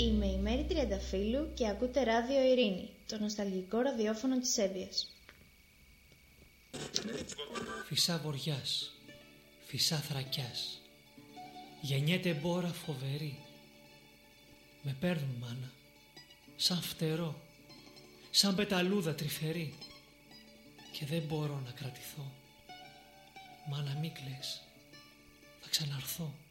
Είμαι η Μέρη Τριανταφύλλου και ακούτε Ράδιο Ειρήνη, το νοσταλγικό ραδιόφωνο της Εύβοιας. Φυσά βοριάς, φυσά θρακιάς, γεννιέται μπόρα φοβερή. Με παίρνουν μάνα, σαν φτερό, σαν πεταλούδα τρυφερή, και δεν μπορώ να κρατηθώ. Μάνα μη κλαις, θα ξαναρθώ.